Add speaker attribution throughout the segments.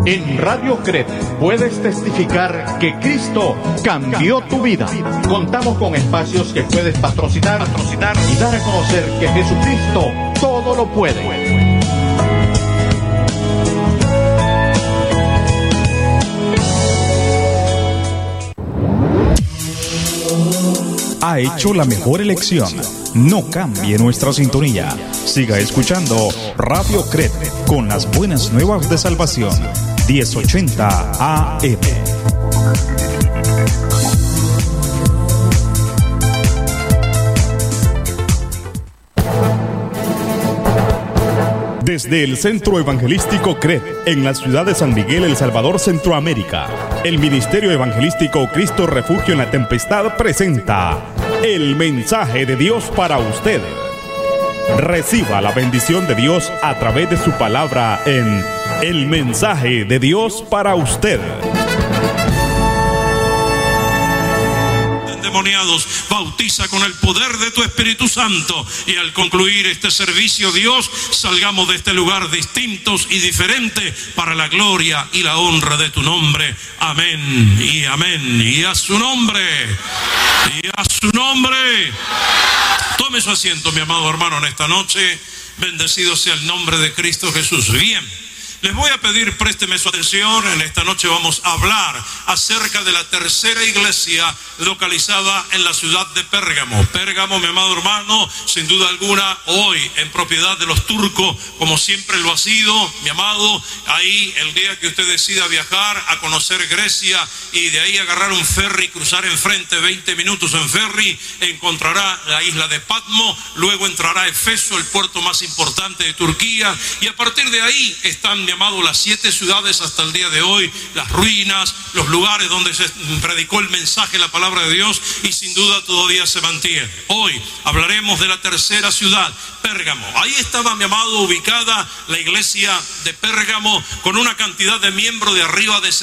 Speaker 1: En Radio CRED puedes testificar que Cristo cambió tu vida. Contamos con espacios que puedes patrocinar y dar a conocer que Jesucristo todo lo puede.
Speaker 2: Ha hecho la mejor elección. No cambie nuestra sintonía. Siga escuchando Radio CRED con las buenas nuevas de salvación. 1080 AM. Desde el Centro Evangelístico CRED, en la ciudad de San Miguel, El Salvador, Centroamérica, el Ministerio Evangelístico Cristo Refugio en la Tempestad presenta el mensaje de Dios para usted. Reciba la bendición de Dios a través de su palabra en el mensaje de Dios para usted.
Speaker 3: Endemoniados, bautiza con el poder de tu Espíritu Santo, y al concluir este servicio, Dios, salgamos de este lugar distintos y diferentes para la gloria y la honra de tu nombre. Amén y amén. Y a su nombre, y a su nombre. Tome su asiento, mi amado hermano, en esta noche. Bendecido sea el nombre de Cristo Jesús. Bien, les voy a pedir, présteme su atención. En esta noche vamos a hablar acerca de la tercera iglesia localizada en la ciudad de Pérgamo. Pérgamo, mi amado hermano, sin duda alguna, hoy en propiedad de los turcos, como siempre lo ha sido, mi amado. Ahí, el día que usted decida viajar a conocer Grecia y de ahí agarrar un ferry, cruzar enfrente 20 minutos en ferry, encontrará la isla de Patmos, luego entrará a Efeso, el puerto más importante de Turquía, y a partir de ahí están, mi amado, las 7 ciudades hasta el día de hoy, las ruinas, los lugares donde se predicó el mensaje, la palabra de Dios, y sin duda todavía se mantiene. Hoy hablaremos de la tercera ciudad, Pérgamo. Ahí estaba, mi amado, ubicada la iglesia de Pérgamo, con una cantidad de miembros de arriba de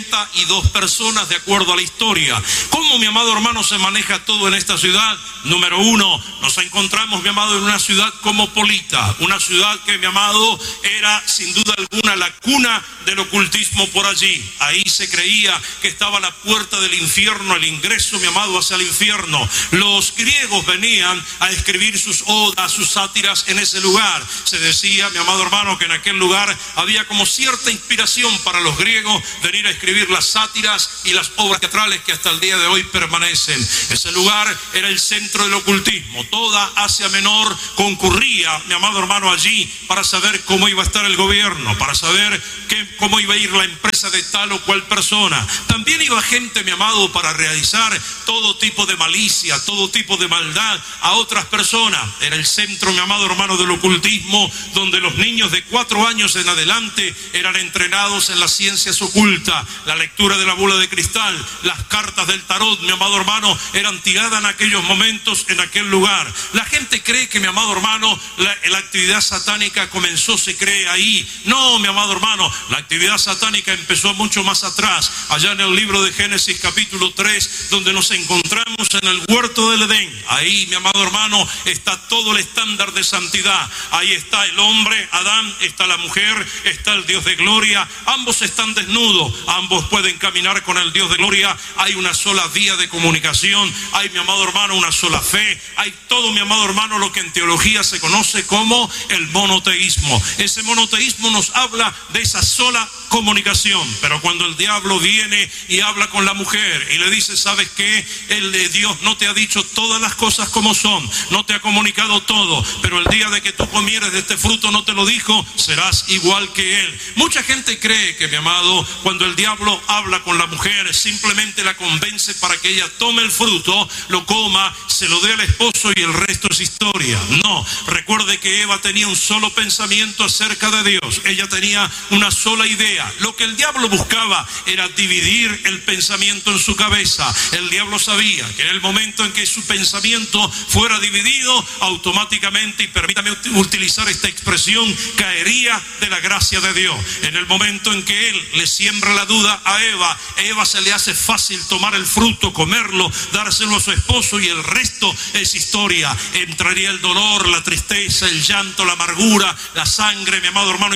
Speaker 3: 72 personas, de acuerdo a la historia. ¿Cómo, mi amado hermano, se maneja todo en esta ciudad? Número 1, nos encontramos, mi amado, en una ciudad cosmopolita, una ciudad que, mi amado, era sin duda alguna la cuna del ocultismo por allí. Ahí se creía que estaba la puerta del infierno, el ingreso, mi amado, hacia el infierno. Los griegos venían a escribir sus odas, sus sátiras en ese lugar. Se decía, mi amado hermano, que en aquel lugar había como cierta inspiración para los griegos venir a escribir las sátiras y las obras teatrales que hasta el día de hoy permanecen. Ese lugar era el centro del ocultismo. Toda Asia Menor concurría, mi amado hermano, allí para saber cómo iba a estar el gobierno, para saber cómo iba a ir la empresa de tal o cual persona. También iba gente, mi amado, para realizar todo tipo de malicia, todo tipo de maldad a otras personas. Era el centro, mi amado hermano, del ocultismo, donde los niños de 4 años en adelante eran entrenados en las ciencias ocultas, la lectura de la bola de cristal, las cartas del tarot, mi amado hermano, eran tiradas en aquellos momentos en aquel lugar. La gente cree que, mi amado hermano, la actividad satánica comenzó, se cree ahí. No, mi amado hermano, la actividad satánica empezó mucho más atrás, allá en el libro de Génesis capítulo 3, donde nos encontramos en el huerto del Edén. Ahí, mi amado hermano, está todo el estándar de santidad. Ahí está el hombre, Adán, está la mujer, está el Dios de gloria. Ambos están desnudos, ambos pueden caminar con el Dios de gloria. Hay una sola vía de comunicación, hay, mi amado hermano, una sola fe. Hay todo, mi amado hermano, lo que en teología se conoce como el monoteísmo. Ese monoteísmo nos habla de esa sola comunicación. Pero cuando el diablo viene y habla con la mujer y le dice, ¿sabes qué? El de Dios no te ha dicho todas las cosas como son, no te ha comunicado todo, pero el día de que tú comieres de este fruto no te lo dijo, serás igual que él. Mucha gente cree que, mi amado, cuando el diablo habla con la mujer, simplemente la convence para que ella tome el fruto, lo coma, se lo dé al esposo y el resto es historia. No, recuerde que Eva tenía un solo pensamiento acerca de Dios. Ella tenía una sola idea. Lo que el diablo buscaba era dividir el pensamiento en su cabeza. El diablo sabía que en el momento en que su pensamiento fuera dividido, automáticamente, y permítame utilizar esta expresión, caería de la gracia de Dios. En el momento en que él le siembra la duda a Eva se le hace fácil tomar el fruto, comerlo, dárselo a su esposo, y el resto es historia. Entraría el dolor, la tristeza, el llanto, la amargura, la sangre, mi amado hermano, y por último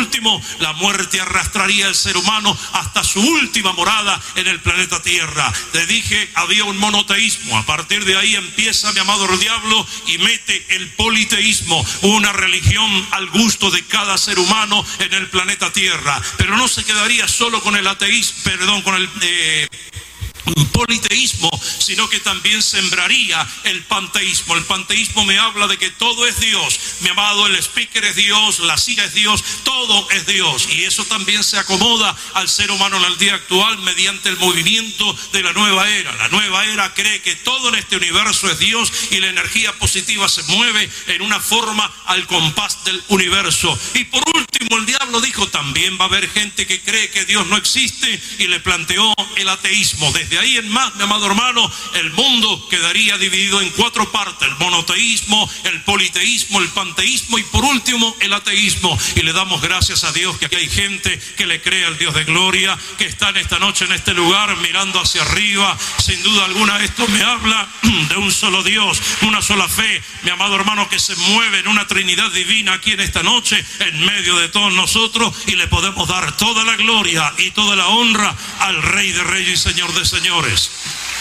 Speaker 3: último, la muerte arrastraría al ser humano hasta su última morada en el planeta Tierra. Te dije, había un monoteísmo. A partir de ahí empieza, mi amado, el diablo y mete el politeísmo, una religión al gusto de cada ser humano en el planeta Tierra. Pero no se quedaría solo con el ateísmo, con el politeísmo, sino que también sembraría el panteísmo. El panteísmo me habla de que todo es Dios, mi amado, el speaker es Dios, la silla es Dios, todo es Dios, y eso también se acomoda al ser humano en el día actual mediante el movimiento de la nueva era. La nueva era cree que todo en este universo es Dios y la energía positiva se mueve en una forma al compás del universo. Y por último, el diablo dijo, también va a haber gente que cree que Dios no existe, y le planteó el ateísmo. Desde ahí en más, mi amado hermano, el mundo quedaría dividido en 4 partes: el monoteísmo, el politeísmo, el panteísmo y por último el ateísmo. Y le damos gracias a Dios que aquí hay gente que le cree al Dios de gloria, que están esta noche en este lugar mirando hacia arriba. Sin duda alguna esto me habla de un solo Dios, una sola fe, mi amado hermano, que se mueve en una Trinidad divina aquí en esta noche en medio de todos nosotros, y le podemos dar toda la gloria y toda la honra al Rey de Reyes y Señor de Señores.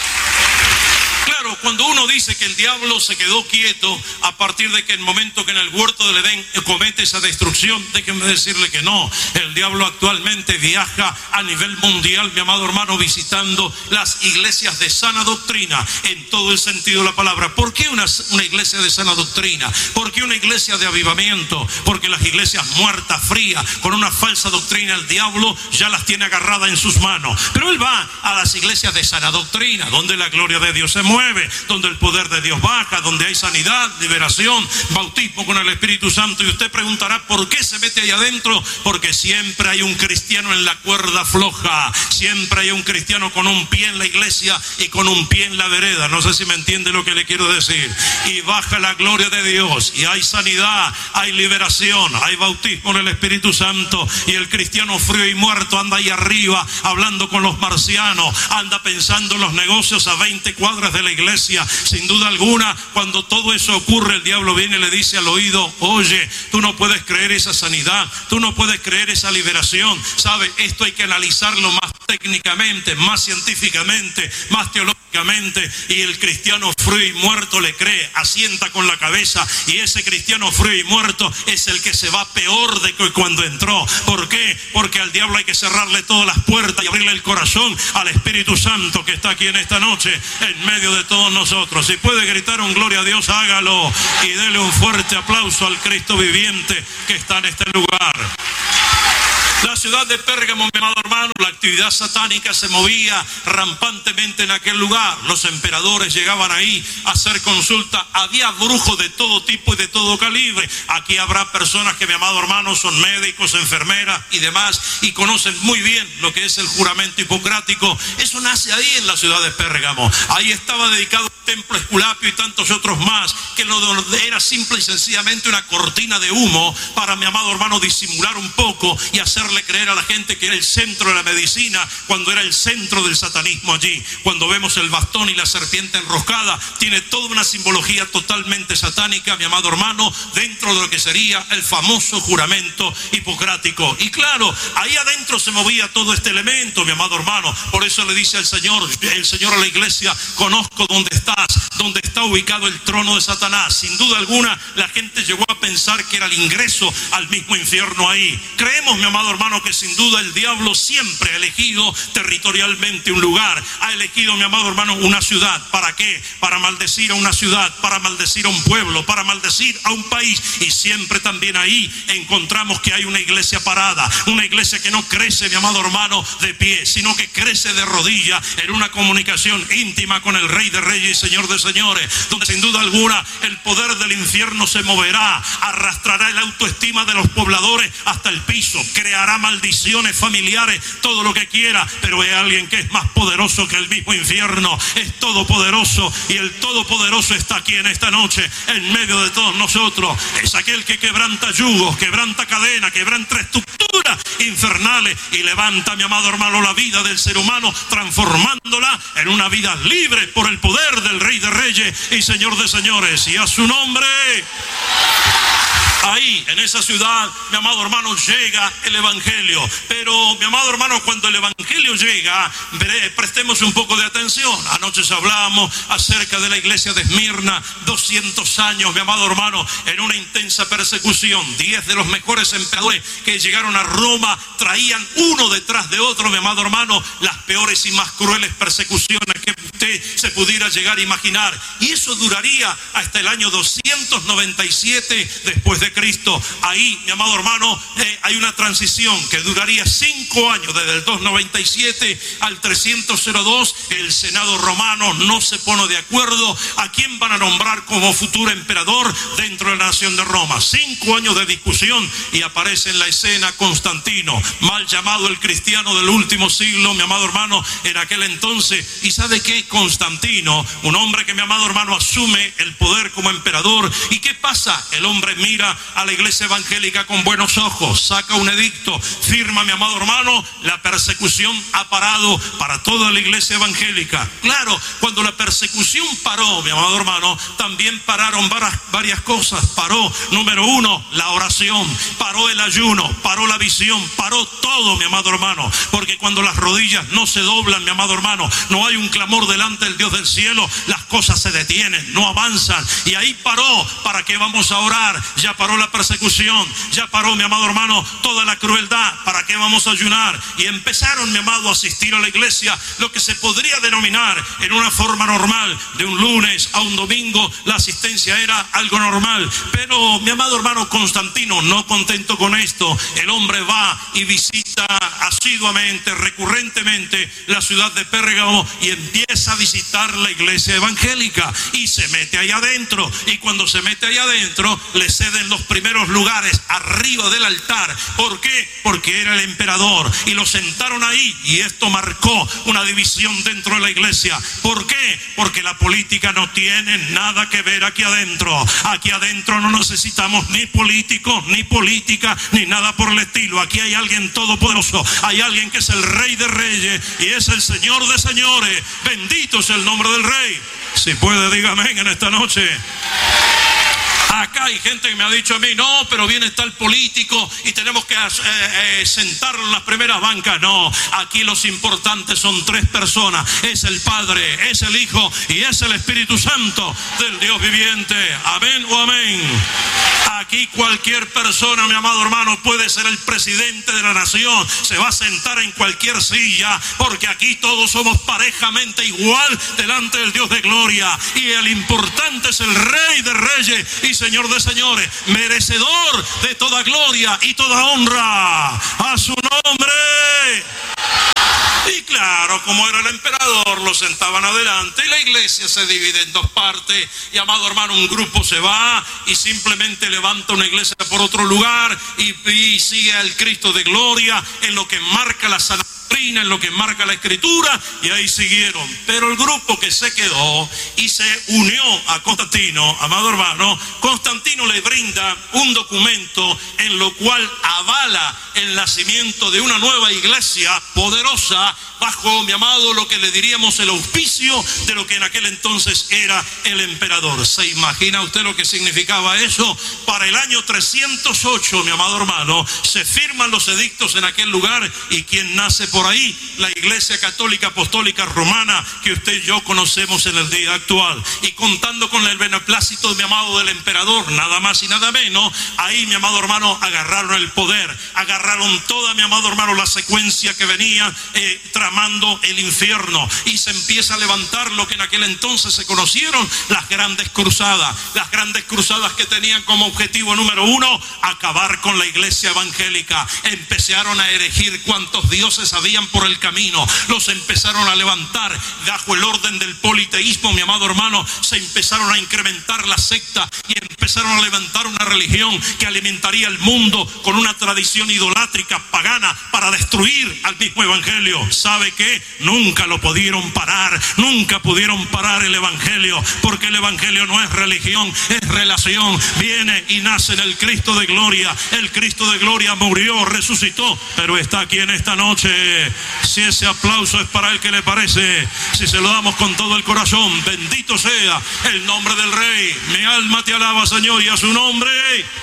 Speaker 3: Claro, cuando uno dice que el diablo se quedó quieto a partir de que el momento que en el huerto del Edén comete esa destrucción, déjenme decirle que no. El diablo actualmente viaja a nivel mundial, mi amado hermano, visitando las iglesias de sana doctrina en todo el sentido de la palabra. ¿Por qué una iglesia de sana doctrina? ¿Por qué una iglesia de avivamiento? Porque las iglesias muertas, frías, con una falsa doctrina, el diablo ya las tiene agarradas en sus manos. Pero él va a las iglesias de sana doctrina, donde la gloria de Dios se mueve, donde el poder de Dios baja, donde hay sanidad, liberación, bautismo con el Espíritu Santo. Y usted preguntará, ¿por qué se mete ahí adentro? Porque siempre hay un cristiano en la cuerda floja, siempre hay un cristiano con un pie en la iglesia y con un pie en la vereda. No sé si me entiende lo que le quiero decir. Y baja la gloria de Dios, y hay sanidad, hay liberación, hay bautismo en el Espíritu Santo, y el cristiano frío y muerto anda ahí arriba hablando con los marcianos, anda pensando en los negocios a 20 cuadras de la iglesia. Sin duda alguna, cuando todo eso ocurre, el diablo viene y le dice al oído, oye, tú no puedes creer esa sanidad, tú no puedes creer esa liberación. ¿Sabe? Esto hay que analizarlo más técnicamente, más científicamente, más teológicamente. Y el cristiano frío y muerto le cree, asienta con la cabeza, y ese cristiano frío y muerto es el que se va peor de que cuando entró. ¿Por qué? Porque al diablo hay que cerrarle todas las puertas y abrirle el corazón al Espíritu Santo que está aquí en esta noche en medio de todos nosotros. Si puede gritar un gloria a Dios, hágalo, y dele un fuerte aplauso al Cristo viviente que está en este lugar. La ciudad de Pérgamo, mi amado hermano, la actividad satánica se movía rampantemente en aquel lugar. Los emperadores llegaban ahí a hacer consulta. Había brujos de todo tipo y de todo calibre. Aquí habrá personas que, mi amado hermano, son médicos, enfermeras y demás, y conocen muy bien lo que es el juramento hipocrático. Eso nace ahí en la ciudad de Pérgamo. Ahí estaba dedicado el templo Esculapio y tantos otros más, que lo era simple y sencillamente una cortina de humo para, mi amado hermano, disimular un poco y hacerle creer a la gente que era el centro de la medicina, cuando era el centro del satanismo allí. Cuando vemos el bastón y la serpiente enroscada, tiene toda una simbología totalmente satánica, mi amado hermano, dentro de lo que sería el famoso juramento hipocrático. Y claro, ahí adentro se movía todo este elemento, mi amado hermano. Por eso le dice el Señor a la iglesia, conozco dónde estás, dónde está ubicado el trono de Satanás. Sin duda alguna, la gente llegó a pensar que era el ingreso al mismo infierno ahí. Creemos, mi amado hermano, que sin duda el diablo siempre ha elegido territorialmente un lugar, ha elegido, mi amado hermano, una ciudad. ¿Para qué? Para maldecir a una ciudad, para maldecir a un pueblo, para maldecir a un país. Y siempre también ahí encontramos que hay una iglesia parada, una iglesia que no crece, mi amado hermano, de pie, sino que crece de rodillas en una comunicación íntima con el Rey de Reyes y Señor de Señores, donde sin duda alguna el poder del infierno se moverá, arrastrará el autoestima de los pobladores hasta el piso, creará maldiciones familiares, todo lo que quiera, pero hay alguien que es más poderoso que el mismo infierno, es todopoderoso, y el todopoderoso está aquí en esta noche en medio de todos nosotros. Es aquel que quebranta yugos, quebranta cadenas, quebranta estructuras infernales y levanta, mi amado hermano, la vida del ser humano, transformándola en una vida libre por el poder de del Rey de Reyes y Señor de Señores. Y a su nombre. Ahí, en esa ciudad, mi amado hermano, llega el Evangelio. Pero, mi amado hermano, cuando el Evangelio llega, prestemos un poco de atención. Anoche hablábamos acerca de la iglesia de Esmirna, 200 años, mi amado hermano, en una intensa persecución. 10 de los mejores emperadores que llegaron a Roma traían uno detrás de otro, mi amado hermano, las peores y más crueles persecuciones que usted se pudiera llegar a imaginar. Y eso duraría hasta el año 297 después de Cristo. Ahí, mi amado hermano, hay una transición que duraría 5 años, desde el 297 al 302. El Senado romano no se pone de acuerdo a quién van a nombrar como futuro emperador dentro de la nación de Roma. 5 años de discusión y aparece en la escena Constantino, mal llamado el cristiano del último siglo, mi amado hermano, en aquel entonces. ¿Y sabe qué? Constantino, un hombre que, mi amado hermano, asume el poder como emperador. ¿Y qué pasa? El hombre mira a la iglesia evangélica con buenos ojos, saca un edicto, firma, mi amado hermano, la persecución ha parado para toda la iglesia evangélica. Claro, cuando la persecución paró, mi amado hermano, también pararon varias cosas. Paró, número 1, la oración, paró el ayuno, paró la visión, paró todo, mi amado hermano, porque cuando las rodillas no se doblan, mi amado hermano, no hay un clamor delante del Dios del cielo, las cosas se detienen, no avanzan. Y ahí paró. ¿Para qué vamos a orar? Ya paró la persecución, ya paró, mi amado hermano, toda la crueldad. ¿Para qué vamos a ayunar? Y empezaron, mi amado, a asistir a la iglesia, lo que se podría denominar en una forma normal, de un lunes a un domingo, la asistencia era algo normal. Pero, mi amado hermano, Constantino, no contento con esto, el hombre va y visita asiduamente, recurrentemente, la ciudad de Pérgamo y empieza a visitar la iglesia evangélica y se mete ahí adentro. Y cuando se mete ahí adentro, le ceden los primeros lugares arriba del altar. ¿Por qué? Porque era el emperador y lo sentaron ahí, y esto marcó una división dentro de la iglesia. ¿Por qué? Porque la política no tiene nada que ver aquí adentro. Aquí adentro no necesitamos ni políticos, ni política, ni nada por el estilo. Aquí hay alguien todopoderoso, hay alguien que es el Rey de Reyes y es el Señor de Señores. Bendito es el nombre del Rey. Si puede, diga amén en esta noche. Acá hay gente que me ha dicho a mí, no, pero viene tal político y tenemos que sentarlo en las primeras bancas. No, aquí los importantes son 3 personas. Es el Padre, es el Hijo y es el Espíritu Santo del Dios viviente. Amén o amén. Aquí cualquier persona, mi amado hermano, puede ser el presidente de la nación. Se va a sentar en cualquier silla, porque aquí todos somos parejamente igual delante del Dios de gloria. Y el importante es el Rey de Reyes y Señor de Señores, merecedor de toda gloria y toda honra. A su nombre. Y claro, como era el emperador, lo sentaban adelante y la iglesia se divide en 2 partes. Y, amado hermano, un grupo se va y simplemente levanta una iglesia por otro lugar y sigue al Cristo de gloria en lo que marca la sana doctrina, en lo que marca la escritura, y ahí siguieron. Pero el grupo que se quedó y se unió a Constantino, amado hermano, Constantino le brinda un documento en lo cual avala el nacimiento de una nueva iglesia poderosa bajo, mi amado, lo que le diríamos el auspicio de lo que en aquel entonces era el emperador. ¿Se imagina usted lo que significaba eso? Para el año 308, mi amado hermano, se firman los edictos en aquel lugar, y ¿quién nace por ahí? La Iglesia Católica Apostólica Romana, que usted y yo conocemos en el día actual. Y contando con el beneplácito, mi amado, del emperador, nada más y nada menos, ahí, mi amado hermano, agarraron el poder, agarraron toda, mi amado hermano, la secuencia que venía tramando el infierno, y se empieza a levantar lo que en aquel entonces se conocieron las grandes cruzadas que tenían como objetivo número 1 acabar con la iglesia evangélica. Empezaron a erigir cuantos dioses habían por el camino, los empezaron a levantar bajo el orden del politeísmo, mi amado hermano. Se empezaron a incrementar la secta y empezaron a levantar una religión que alimentaría el mundo con una tradición idolátrica pagana para destruir al mismo evangelio. ¿Sabe qué? Nunca lo pudieron parar. parar, nunca pudieron parar el evangelio, porque el evangelio no es religión, es relación. Viene y nace en el Cristo de gloria. El Cristo de gloria murió, resucitó, pero está aquí en esta noche. Si ese aplauso es para el que le parece, si se lo damos con todo el corazón, bendito sea el nombre del Rey. Mi alma te alaba, Señor, y a su nombre.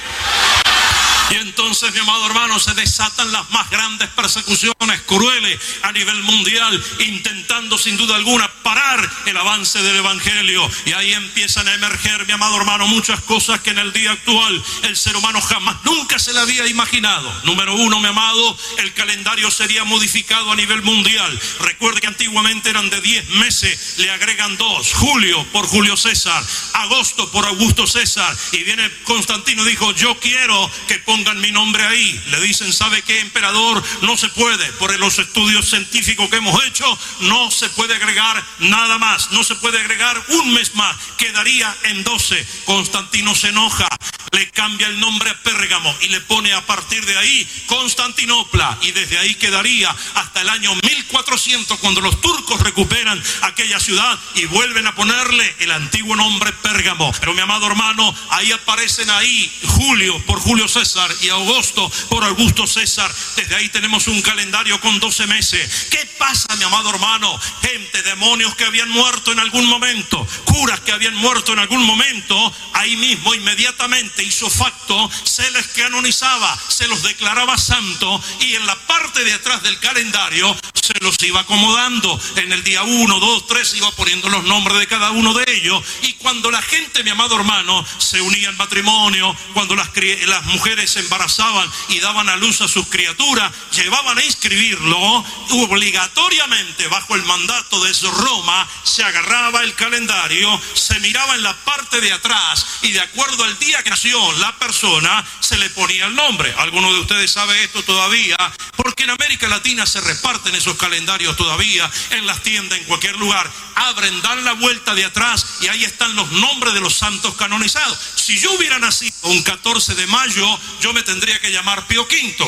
Speaker 3: Y entonces, mi amado hermano, se desatan las más grandes persecuciones crueles a nivel mundial, intentando sin duda alguna parar el avance del evangelio. Y ahí empiezan a emerger, mi amado hermano, muchas cosas que en el día actual el ser humano jamás, nunca se le había imaginado. Número uno, mi amado, el calendario sería modificado a nivel mundial. Recuerde que antiguamente eran de 10 meses, le agregan 2, julio por Julio César, agosto por Augusto César. Y viene Constantino y dijo, yo quiero que pongan mi nombre ahí. Le dicen, ¿sabe qué, emperador? No se puede, por los estudios científicos que hemos hecho, no se puede agregar nada más, no se puede agregar un mes más, quedaría en 12. Constantino se enoja, le cambia el nombre a Pérgamo y le pone a partir de ahí Constantinopla, y desde ahí quedaría hasta el año 1400, cuando los turcos recuperan aquella ciudad y vuelven a ponerle el antiguo nombre Pérgamo. Pero mi amado hermano, ahí aparecen ahí julio por Julio César y agosto por Augusto César. Desde ahí tenemos un calendario con 12 meses. ¿Qué pasa, mi amado hermano? Gente, demonios que habían muerto en algún momento, curas que habían muerto en algún momento, ahí mismo inmediatamente hizo facto, se les canonizaba, se los declaraba santo, y en la parte de atrás del calendario se los iba acomodando. En el día 1, 2, 3 iba poniendo los nombres de cada uno de ellos. Y cuando la gente, mi amado hermano, se unía en matrimonio, cuando las mujeres se embarazaban y daban a luz a sus criaturas, llevaban a inscribirlo obligatoriamente bajo el mandato de Roma. Se agarraba el calendario, se miraba en la parte de atrás y de acuerdo al día que nació la persona se le ponía el nombre. ¿Alguno de ustedes sabe esto todavía? Porque en América Latina se reparten esos calendarios todavía en las tiendas, en cualquier lugar. Abren, dan la vuelta de atrás y ahí están los nombres de los santos canonizados. Si yo hubiera nacido un 14 de mayo, yo me tendría que llamar Pío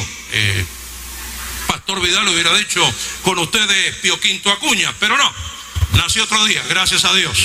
Speaker 3: V. Pastor Vidal hubiera dicho con ustedes Pío V Acuña, pero no, nació otro día, gracias a Dios.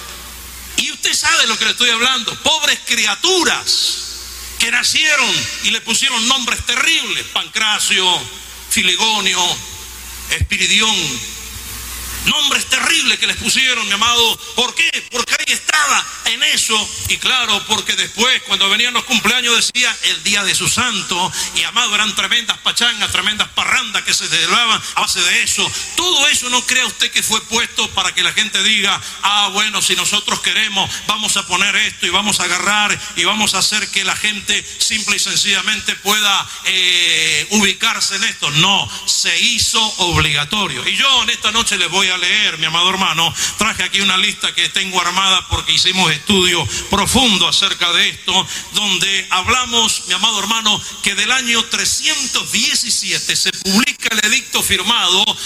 Speaker 3: Y usted sabe lo que le estoy hablando, pobres criaturas que nacieron y le pusieron nombres terribles, Pancracio, Filigonio, Espiridión. Nombres terribles que les pusieron, mi amado. ¿Por qué? Porque ahí estaba en eso. Y claro, porque después, cuando venían los cumpleaños, decía el día de su santo. Y amado, eran tremendas pachangas, tremendas parrandas que se celebraban a base de eso. Todo eso no crea usted que fue puesto para que la gente diga, ah, bueno, si nosotros queremos, vamos a poner esto y vamos a agarrar y vamos a hacer que la gente simple y sencillamente pueda ubicarse en esto. No, se hizo obligatorio. Y yo en esta noche les voy a leer, mi amado hermano, traje aquí una lista que tengo armada porque hicimos estudio profundo acerca de esto, donde hablamos, mi amado hermano, que del año 317 se publica el edicto firmado